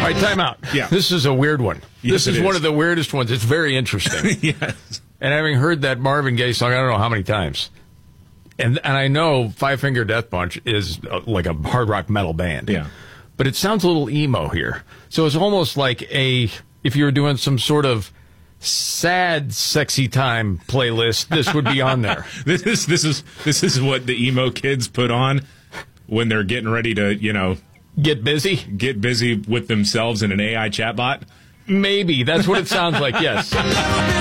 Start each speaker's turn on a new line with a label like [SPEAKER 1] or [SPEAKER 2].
[SPEAKER 1] right, time out.
[SPEAKER 2] Yeah.
[SPEAKER 1] This is a weird one.
[SPEAKER 2] Yes,
[SPEAKER 1] this is one of the weirdest ones. It's very interesting.
[SPEAKER 2] Yes.
[SPEAKER 1] And having heard that Marvin Gaye song, I don't know how many times. And I know Five Finger Death Punch is like a hard rock metal band.
[SPEAKER 2] Yeah.
[SPEAKER 1] But it sounds a little emo here. So it's almost like if you were doing some sort of sad, sexy time playlist, this would be on there.
[SPEAKER 2] This is what the emo kids put on when they're getting ready to,
[SPEAKER 1] Get busy?
[SPEAKER 2] get busy with themselves in an AI chatbot.
[SPEAKER 1] Maybe. That's what it sounds like, yes.